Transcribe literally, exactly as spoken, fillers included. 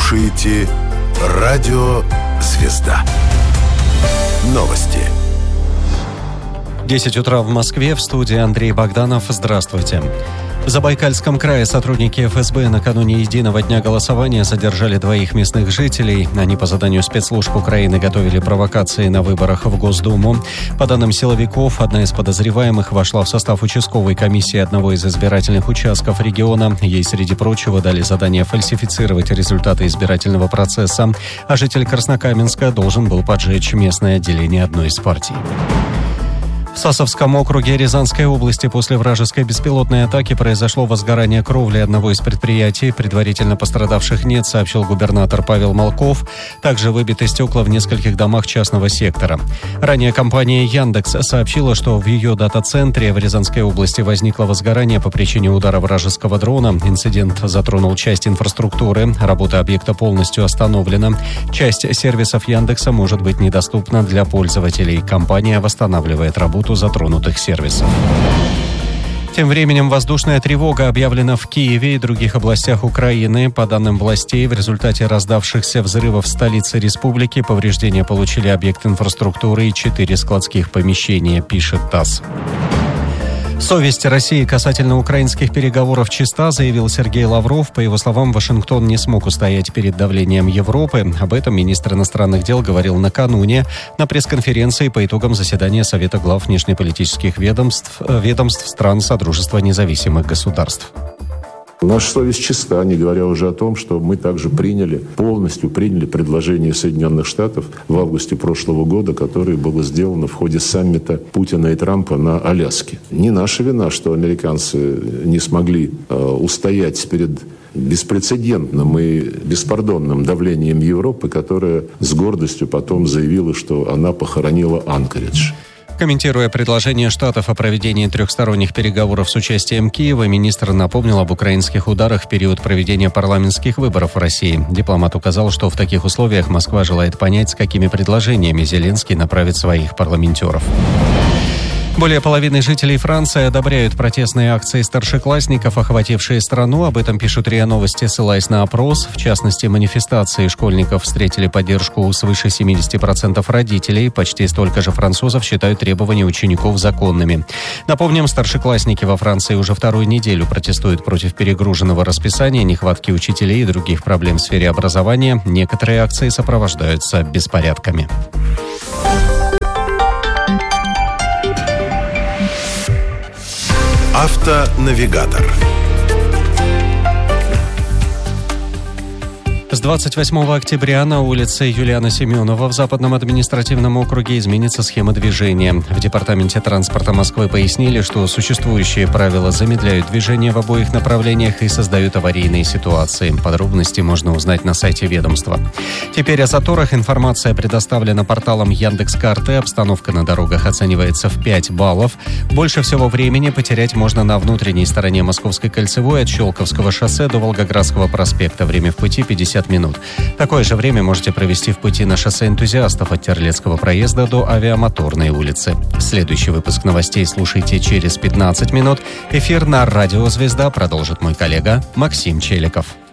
слушаете Радио «Звезда». Новости. десять утра в Москве, в студии Андрей Богданов. Здравствуйте. В Забайкальском крае сотрудники эф эс бэ накануне единого дня голосования задержали двоих местных жителей. Они по заданию спецслужб Украины готовили провокации на выборах в Госдуму. По данным силовиков, одна из подозреваемых вошла в состав участковой комиссии одного из избирательных участков региона. Ей, среди прочего, дали задание фальсифицировать результаты избирательного процесса, а житель Краснокаменска должен был поджечь местное отделение одной из партий. В Сасовском округе Рязанской области после вражеской беспилотной атаки произошло возгорание кровли одного из предприятий. Предварительно пострадавших нет, сообщил губернатор Павел Малков. Также выбиты стекла в нескольких домах частного сектора. Ранее компания «Яндекс» сообщила, что в ее дата-центре в Рязанской области возникло возгорание по причине удара вражеского дрона. Инцидент затронул часть инфраструктуры. Работа объекта полностью остановлена. Часть сервисов «Яндекса» может быть недоступна для пользователей. Компания восстанавливает работу затронутых сервисов. Тем временем воздушная тревога объявлена в Киеве и других областях Украины. По данным властей, в результате раздавшихся взрывов в столице республики повреждения получили объект инфраструктуры и четыре складских помещения, пишет ТАСС. Совесть России касательно украинских переговоров чиста, заявил Сергей Лавров. По его словам, Вашингтон не смог устоять перед давлением Европы. Об этом министр иностранных дел говорил накануне на пресс-конференции по итогам заседания Совета глав внешнеполитических ведомств, ведомств стран Содружества независимых государств. Наша совесть чиста, не говоря уже о том, что мы также приняли, полностью приняли предложение Соединенных Штатов в августе прошлого года, которое было сделано в ходе саммита Путина и Трампа на Аляске. Не наша вина, что американцы не смогли э, устоять перед беспрецедентным и беспардонным давлением Европы, которая с гордостью потом заявила, что она похоронила Анкоридж. Комментируя предложение Штатов о проведении трехсторонних переговоров с участием Киева, министр напомнил об украинских ударах в период проведения парламентских выборов в России. Дипломат указал, что в таких условиях Москва желает понять, с какими предложениями Зеленский направит своих парламентеров. Более половины жителей Франции одобряют протестные акции старшеклассников, охватившие страну. Об этом пишут РИА Новости, ссылаясь на опрос. В частности, манифестации школьников встретили поддержку у свыше семьдесят процентов родителей. Почти столько же французов считают требования учеников законными. Напомним, старшеклассники во Франции уже вторую неделю протестуют против перегруженного расписания, нехватки учителей и других проблем в сфере образования. Некоторые акции сопровождаются беспорядками. Автонавигатор. С двадцать восьмого октября на улице Юлиана Семенова в Западном административном округе изменится схема движения. В Департаменте транспорта Москвы пояснили, что существующие правила замедляют движение в обоих направлениях и создают аварийные ситуации. Подробности можно узнать на сайте ведомства. Теперь о заторах. Информация предоставлена порталом Яндекс.Карты. Обстановка на дорогах оценивается в пять баллов. Больше всего времени потерять можно на внутренней стороне Московской кольцевой от Щелковского шоссе до Волгоградского проспекта. Время в пути пятьдесят минут. Такое же время можете провести в пути на шоссе Энтузиастов от Терлецкого проезда до Авиамоторной улицы. Следующий выпуск новостей слушайте через пятнадцать минут. Эфир на Радио «Звезда» продолжит мой коллега Максим Челиков.